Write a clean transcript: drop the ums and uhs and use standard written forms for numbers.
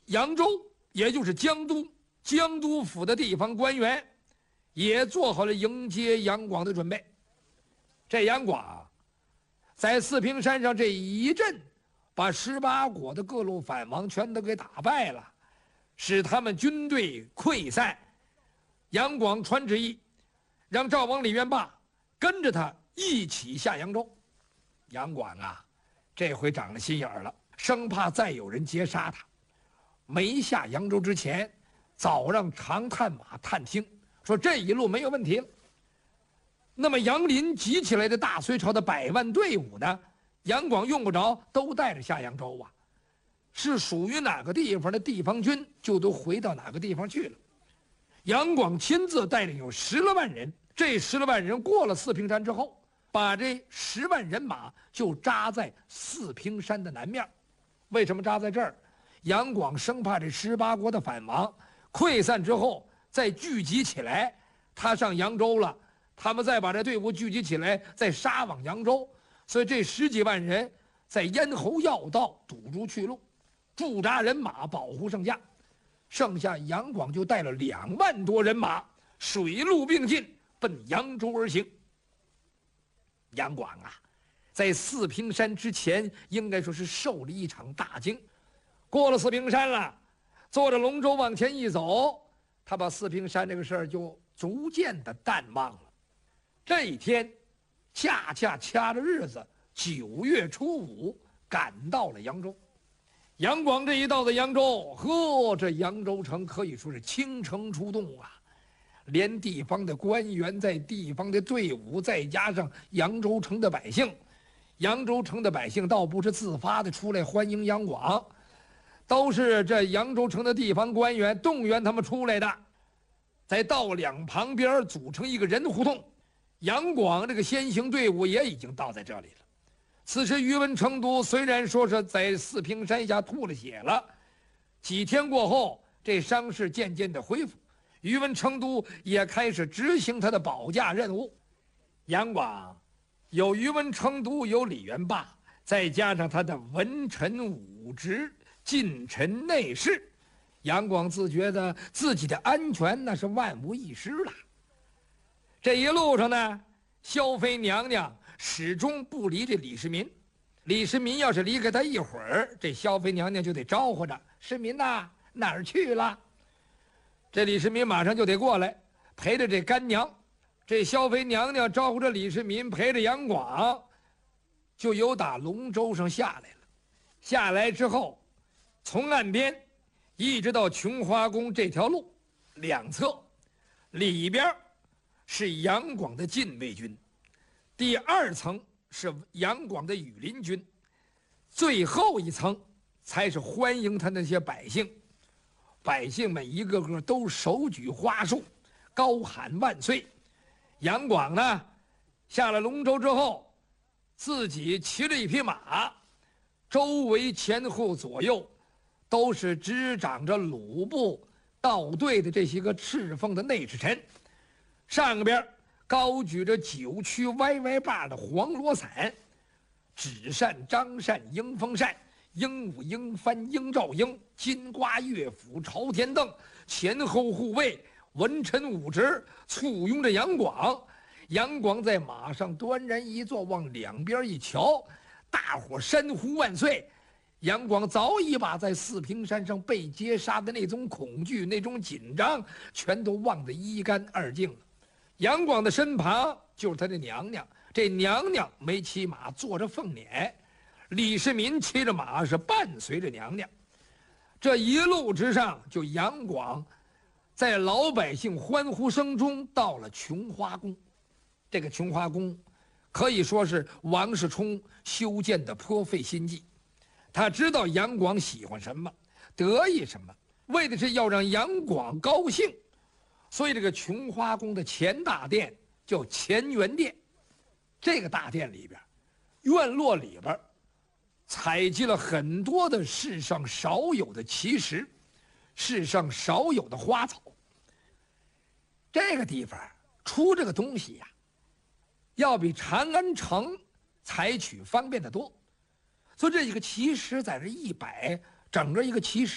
扬州，也就是江都府的地方官员，也做好了迎接杨广的准备。这杨广在四平山上这一阵，把18国的各路反王全都给打败了，使他们军队溃散。杨广传旨意，让赵王李元霸跟着他一起下扬州。杨广啊，这回长了心眼儿了，生怕再有人劫杀他。没下扬州之前，早让长探马探听，说这一路没有问题了。那么杨林集起来的大隋朝的100万队伍呢，杨广用不着都带着下扬州啊，是属于哪个地方的地方军，就都回到哪个地方去了。杨广亲自带领有10来万人，这10来万人过了四平山之后，把这10万人马就扎在四平山的南面。为什么扎在这儿？杨广生怕这18国的反王溃散之后再聚集起来，他上扬州了，他们再把这队伍聚集起来，再杀往扬州，所以这10几万人在咽喉要道堵住去路，驻扎人马保护剩下。剩下杨广就带了2万多人马，水陆并进，奔扬州而行。杨广啊，在四平山之前，应该说是受了一场大惊。过了四平山了，坐着龙舟往前一走，他把四平山这个事儿就逐渐的淡忘了。这一天，恰恰掐着日子，9月初5，赶到了扬州。杨广这一到的扬州，呵，这扬州城可以说是倾城出动啊！连地方的官员，在地方的队伍，再加上扬州城的百姓，扬州城的百姓倒不是自发的出来欢迎杨广，都是这扬州城的地方官员动员他们出来的，在道两旁边组成一个人胡同。杨广这个先行队伍也已经到在这里了。此时宇文成都虽然说是在四平山下吐了血了，几天过后，这伤势渐渐的恢复，宇文成都也开始执行他的保驾任务。杨广有宇文成都，有李元霸，再加上他的文臣武职、近臣内侍，杨广自觉得自己的安全那是万无一失了。这一路上呢，萧妃娘娘始终不离这李世民。李世民要是离开他一会儿，这萧妃娘娘就得招呼着：“世民呐，哪儿去了？”这李世民马上就得过来，陪着这干娘。这萧妃娘娘招呼着李世民，陪着杨广，就由打龙舟上下来了。下来之后，从岸边一直到琼花宫这条路两侧，里边是杨广的禁卫军，第2层是杨广的羽林军，最后一层才是欢迎他那些百姓。百姓们一个个都手举花束，高喊万岁。杨广呢，下了龙舟之后，自己骑了一匹马，周围前后左右都是执掌着鲁部道队的这些个侍奉的内侍臣，上边高举着9曲歪歪把的黄罗伞，纸扇、张扇、迎风扇、鹦鹉、鹰帆、鹰照鹰、金瓜乐府、朝天凳，前后护卫，文臣武职簇拥着杨广。杨广在马上端然一坐，往两边一瞧，大伙山呼万岁。杨广早已把在四平山上被劫杀的那种恐惧、那种紧张，全都忘得一干二净了。杨广的身旁就是他的娘娘，这娘娘没骑马，坐着凤辇，李世民骑着马是伴随着娘娘。这一路之上，就杨广在老百姓欢呼声中到了琼花宫。这个琼花宫可以说是王世充修建的颇费心计，他知道杨广喜欢什么，得意什么，为的是要让杨广高兴。所以这个琼花宫的前大殿叫乾元殿，这个大殿里边，院落里边采集了很多的世上少有的奇石，世上少有的花草。这个地方出这个东西呀，要比长安城采取方便得多。所以这几个奇石在这一摆，整个一个奇石